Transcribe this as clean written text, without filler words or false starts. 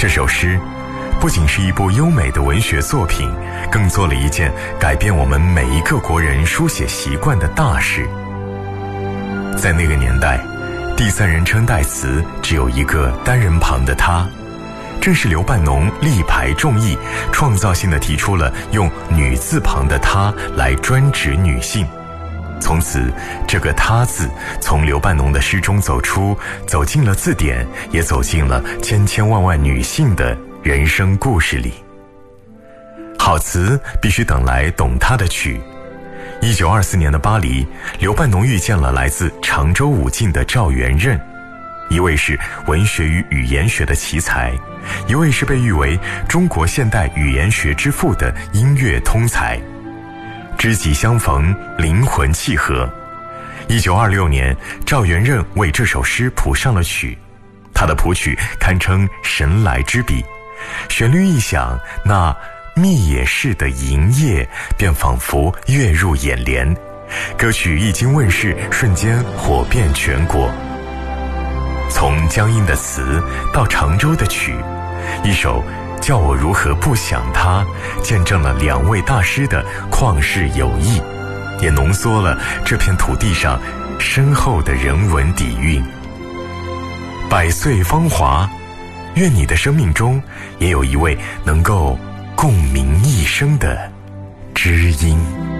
这首诗不仅是一部优美的文学作品，更做了一件改变我们每一个国人书写习惯的大事。在那个年代，第三人称代词只有一个单人旁的他，正是刘半农力排众议，创造性地提出了用女字旁的他来专指女性。从此，这个他字从刘半农的诗中走进了字典，也走进了千千万万女性的人生故事里。好词必须等来懂它的曲。1924年的巴黎，刘半农遇见了来自常州武进的赵元任，一位是文学与语言学的奇才，一位是被誉为中国现代语言学之父的音乐通才。知己相逢，灵魂契合。1926年，赵元任为这首诗谱上了曲，他的谱曲堪称神来之笔，旋律一响，那密野式的营业便仿佛跃入眼帘，歌曲一经问世，瞬间火遍全国。从江阴的词到常州的曲，一首叫我如何不想他，见证了两位大师的旷世友谊，也浓缩了这片土地上深厚的人文底蕴。百岁芳华，愿你的生命中也有一位能够共鸣一生的知音。